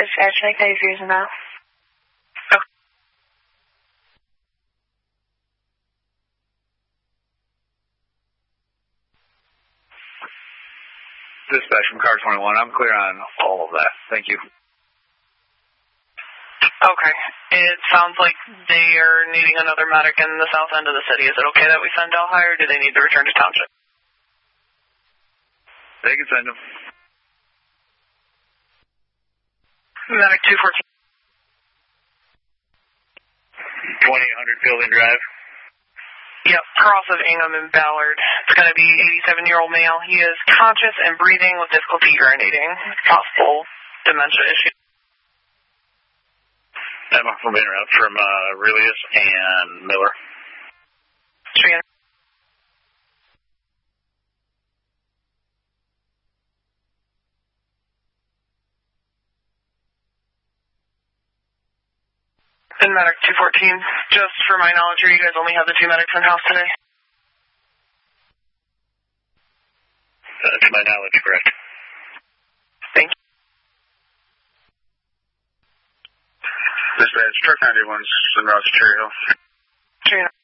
dispatch. Make that easier than that. Dispatch from car 21. I'm clear on all of that. Thank you. Okay. It sounds like they are needing another medic in the south end of the city. Is it okay that we send Delhi, or do they need to return to Township? They can send them. Medic 214. 2800 Fielding Drive. Yep, cross of Ingham and Ballard. It's going to be 87-year-old male. He is conscious and breathing with difficulty urinating. Possible dementia issue. Emma from Interrupt from Aurelius and Miller. Three. And medic 214, just for my knowledge here, you guys only have the 2 medics in-house today? To my knowledge, correct. Thank you. Dispatch, truck 91's en route to Cherry Hill. Cherry Hill.